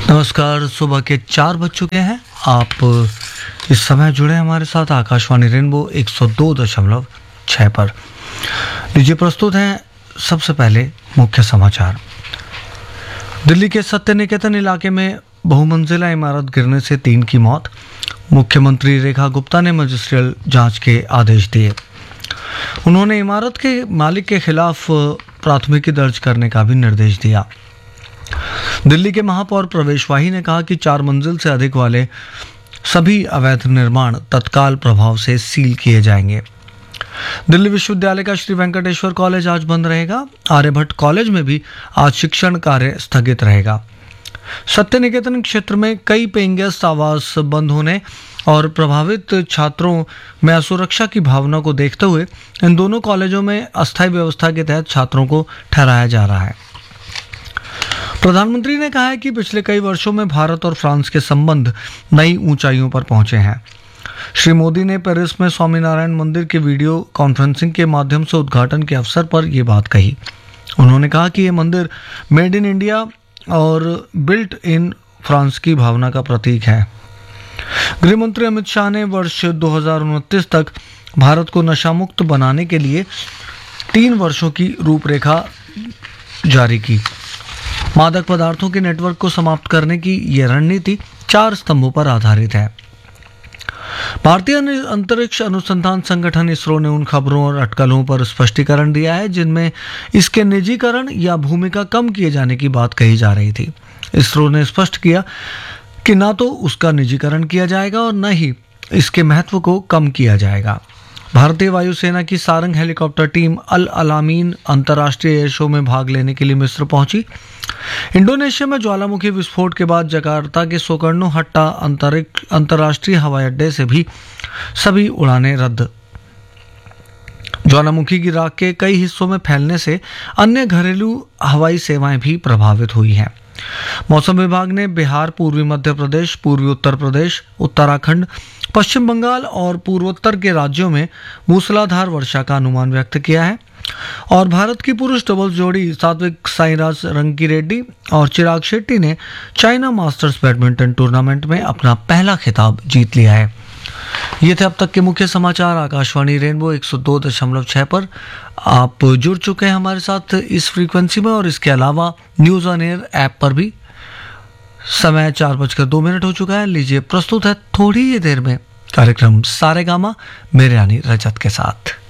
नमस्कार। सुबह के 4 बज चुके हैं। आप इस समय जुड़े हैं हमारे साथ आकाशवाणी रेनबो 102.6 पर। लीजिए प्रस्तुत हैं सबसे पहले मुख्य समाचार। दिल्ली के सत्य निकेतन इलाके में बहुमंजिला इमारत गिरने से 3 की मौत। मुख्यमंत्री रेखा गुप्ता ने मजिस्ट्रियल जांच के आदेश दिए। उन्होंने इमारत के मालिक के खिलाफ प्राथमिकी दर्ज करने का भी निर्देश दिया। दिल्ली के महापौर प्रवेश वाही ने कहा कि 4 मंजिल से अधिक वाले सभी अवैध निर्माण तत्काल प्रभाव से सील किए जाएंगे। दिल्ली विश्वविद्यालय का श्री वेंकटेश्वर कॉलेज आज बंद रहेगा। आर्यभट्ट कॉलेज में भी आज शिक्षण कार्य स्थगित रहेगा। सत्य निकेतन क्षेत्र में कई पेइंग गेस्ट आवास बंद होने और प्रभावित छात्रों में असुरक्षा की भावना को देखते हुए इन दोनों कॉलेजों में अस्थायी व्यवस्था के तहत छात्रों को ठहराया जा रहा है। प्रधानमंत्री ने कहा है कि पिछले कई वर्षों में भारत और फ्रांस के संबंध नई ऊंचाइयों पर पहुंचे हैं। श्री मोदी ने पेरिस में स्वामीनारायण मंदिर के वीडियो कॉन्फ्रेंसिंग के माध्यम से उद्घाटन के अवसर पर यह बात कही। उन्होंने कहा कि यह मंदिर मेड इन इंडिया और बिल्ट इन फ्रांस की भावना का प्रतीक है। गृह मंत्री अमित शाह ने वर्ष 2029 तक भारत को नशामुक्त बनाने के लिए 3 वर्षों की रूपरेखा जारी की। मादक पदार्थों के नेटवर्क को समाप्त करने की यह रणनीति 4 स्तंभों पर आधारित है। भारतीय अंतरिक्ष अनुसंधान संगठन इसरो ने उन खबरों और अटकलों पर स्पष्टीकरण दिया है जिनमें इसके निजीकरण या भूमिका कम किए जाने की बात कही जा रही थी। इसरो ने स्पष्ट किया कि न तो उसका निजीकरण किया जाएगा और न ही इसके महत्व को कम किया जाएगा। भारतीय वायुसेना की सारंग हेलीकॉप्टर टीम अल अलामीन अंतर्राष्ट्रीय एयर शो में भाग लेने के लिए मिस्र पहुंची। इंडोनेशिया में ज्वालामुखी विस्फोट के बाद जकार्ता के सोकर्नो हट्टा अंतर्राष्ट्रीय हवाई अड्डे से भी सभी उड़ानें रद्द। ज्वालामुखी की राख के कई हिस्सों में फैलने से अन्य घरेलू हवाई सेवाएं भी प्रभावित हुई हैं। मौसम विभाग ने बिहार, पूर्वी मध्य प्रदेश, पूर्वी उत्तर प्रदेश, उत्तराखंड, पश्चिम बंगाल और पूर्वोत्तर के राज्यों में मूसलाधार वर्षा का अनुमान व्यक्त किया है। और भारत की पुरुष डबल्स जोड़ी सात्विक साईराज रंकीरेड्डी और चिराग शेट्टी ने चाइना मास्टर्स बैडमिंटन टूर्नामेंट में अपना पहला खिताब जीत लिया है। ये थे अब तक के मुख्य समाचार। आकाशवाणी रेनबो 102.6 पर आप जुड़ चुके हैं हमारे साथ इस फ्रीक्वेंसी में, और इसके अलावा न्यूज ऑन एयर ऐप पर भी। समय 4:02 हो चुका है। लीजिए प्रस्तुत है थोड़ी ही देर में कार्यक्रम सारेगामा मेरे यानी रजत के साथ।